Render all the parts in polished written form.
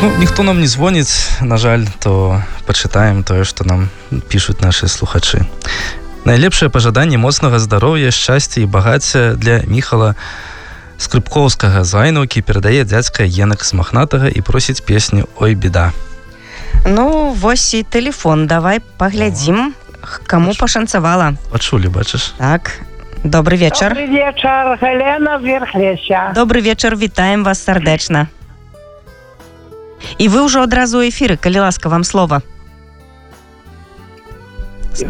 Ну, ніхто нам не звоніць, на жаль, то пачытаем тое, што нам пішуць нашы слухачы. Найлепшае пажаданне моцнага здароўя, шчасця і багацця для Міхала Скрыпкоўскага з Айнаўкі перадае дзядзька Енак з Махнатага і просіць песню «Ой, беда». Ну, вось і тэлефон, давай паглядзім, каму пашанцавала. Пачулі, бачыш? Так, добрый вечар. Добрый вечар, Галена з Верхлеся. Добрый вечар, вітаем вас сардэчна. І вы ўжо адразу ў эфіры, калі ласка, вам слова. 6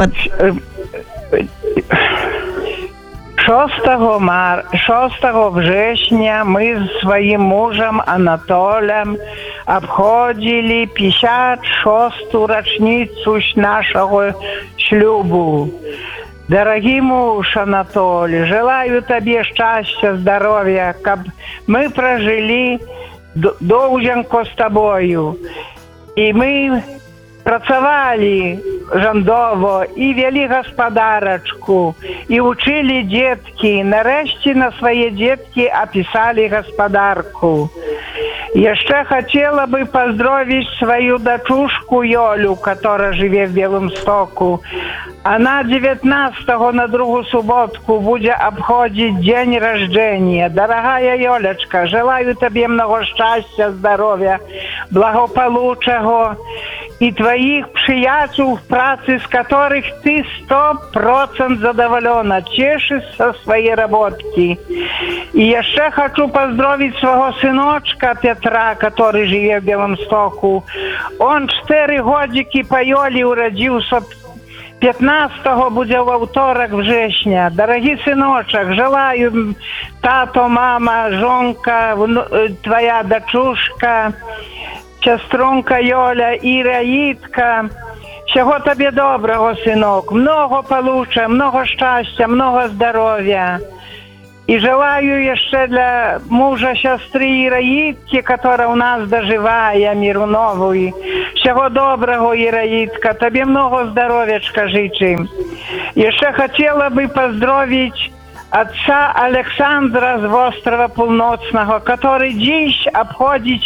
września my z swoim mężem Anatolem obchodzili 56. rocznicę naszego ślubu. Дорогі муж Анатолий, желаю тебе щастя, здоров'я, щоб ми прожили довгенько з тобою. І ми працавали жандово, і вели господарочку, і учили детки. Нарешті на свої детки описали господарку. Еще хотела бы поздравить свою дочушку Йолю, которая живет в Беломстоку. Она 19-го на другу субботку будет обходить день рождения. Дорогая Йолечка, желаю тебе много счастья, здоровья, благополучия и твоих приятелей в праце, с которых ты 100% задоволена, тешишься своей работки. И еще хочу поздравить своего сыночка Петра, который живет в Беломстоку. Он 4 годики по Йолі уродился. 15-го буде вівторок врześnia. Дорогий сыночек, желаю тато, мама, жонка, твоя дочушка, сеструнка Йоля, Іра, Їдка. Всього тобі доброго, синок. Много получше, много щастя, много здоров'я. И желаю еще для мужа, сестры Ираидки, которая у нас доживая, миру новую. Всего доброго, Ираидка, тебе много здоровьячка жичим. Еще хотела бы поздравить отца Александра с острова Полноцного, который здесь обходит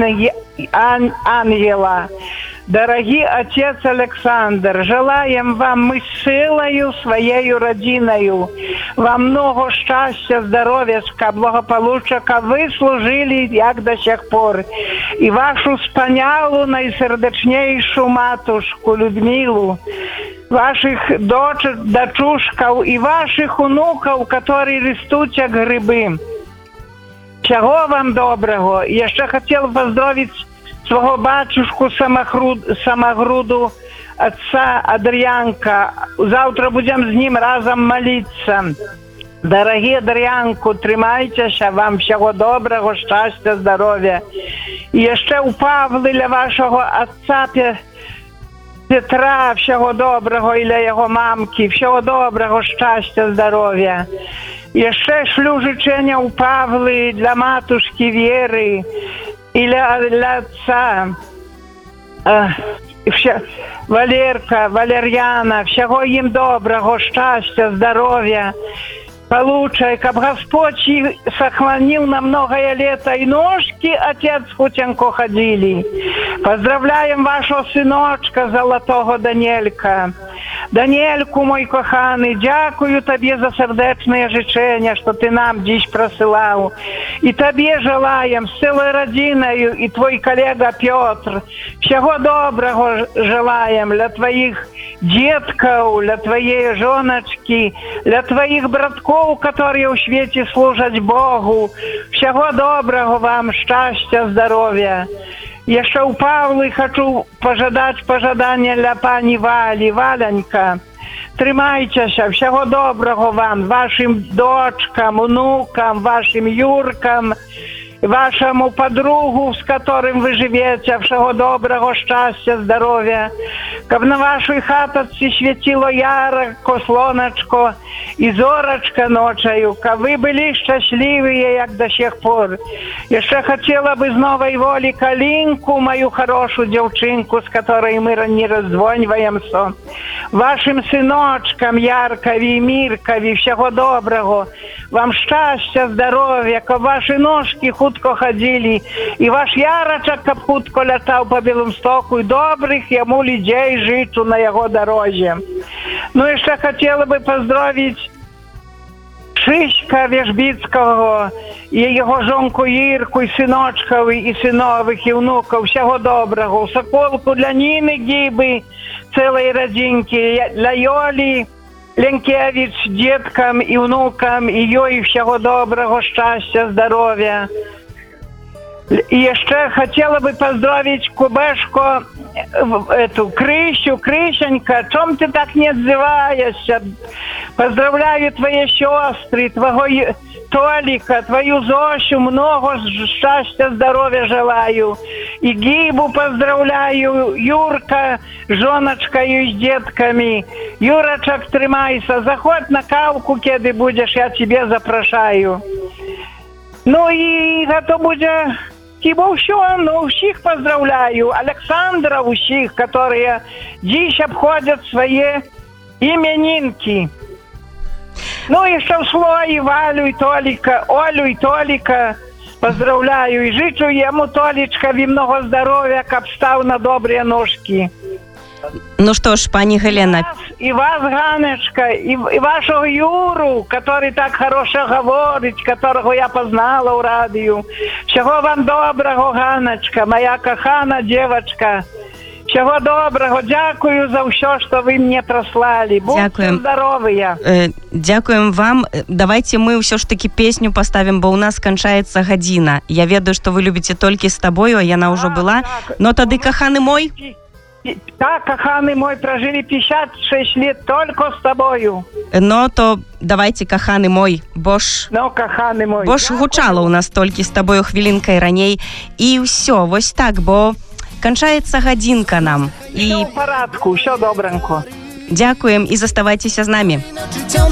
ангела. Дорогий отец Александр, желаем вам мы с силою своей родиною, вам много счастья, здоровья, благополучия, как вы служили, як до сих пор. И вашу спанялу, найсердечнейшу матушку Людмилу, ваших дочушков и ваших внуков, которые растут как грибы. Всего вам доброго. Я еще хотел поздравить свого батюшку самогруду отца Адріянка. Завтра будем с ним разом молиться. Дорогие Адріянку, тримайтесь, вам всего доброго, щастя, здоров'я. І ще у Павла для вашого отца Петра всього доброго, і для його мамки, всього доброго, щастя, здоров'я. І ще шлю жичення у Павли для матушки Віри, і для отца Валерка, Валерьяна, всего им доброго, счастья, здоровья, получай, как Господь сохранил на многое лето, и ножки отец хутенько ходили. Поздравляем вашего сыночка золотого Даниэлька. Даниэльку, мой коханий, дякую тобі за сердечне жичення, що ти нам здесь просилав. І тобі желаем з цілою родиною, і твой колега Петр, всього доброго желаем для твоих детков, для твоей жоночки, для твоих братков, которые у свете служат Богу. Всего доброго вам, щастя, здоров'я. Я ще у Павли хочу пожадання для пані Валі. Валенька, тримайтеся, всього доброго вам, вашим дочкам, внукам, вашим Юркам, вашему подругу, с которым вы живете, всего доброго, счастья, здоровья. Щоб на вашій хатці світило ярко, сонечко і зорочка ночою, щоб ви були щасливі, як до сих пор. Я ще хотіла би з нової волі Калинку, мою хорошу дівчинку, з которой ми не роздзвонюємося. вашим синочкам Яркові і Міркові всього доброго. Вам щастя, здоров'я, каб ваші ножки хутко ходили, і ваш Ярочок, каб хутко лятав по Біломстоку, і добрих йому людей житу на його дорозі. Ну і ще хотіла би поздравити Шишка Вежбицького і його жонку Ірку, і синочків, і синових, і внуків. Всього доброго. Соколку для Ніни Гіби, цілої родинки, для Йолі Ленкевич, діткам і внукам, і їй всього доброго, щастя, здоров'я. І ще хотіла би поздравити Кубешко, Крищенька, чом ти так не відзиваєшся? Поздравляю твої сестри, твого Толіка, твою Зошу, много щастя, здоров'я желаю. І Гібу поздравляю, Юрка, жоночкою з дітками. Юрочок, тримайся, заходь на кавку, коли будеш, я тебе запрошаю. Ну і то буде... Хіба все, ну, всіх поздравляю. Олександра усіх, які десь обходять свої іменинки. Ну і ще і Валю, і Толіка, Олю, і Толіка поздравляю. І жичу йому, Толічкові, много здоров'я, каб став на добрі ножки. Ну что ж, пані Гелена. И вас, Ганочка, и вашего Юру, который так хорошо говорит, которого я познала у радио. Всего вам доброго, Ганочка, моя кохана девочка. Всего доброго. Дякую за все, что вы мне прослали. Будьте здоровые. Дякуем вам. Давайте мы все ж таки песню поставим, бо у нас кончается година. Я ведаю, что вы любите «Только с тобою», а яна уже была. Так. Но тады, каханы мой... Так, каханы мой, прожили 56 лет только с тобою. Но то давайте, каханы мой, бо ж... Ну, каханы мой. Бо ж гучала у нас толькі з табою хвілінкай раней. І ўсё, вось так, бо канчаецца гадзінка нам. Все в порядку, все добренько. Дякуем і заставайцеся з намі.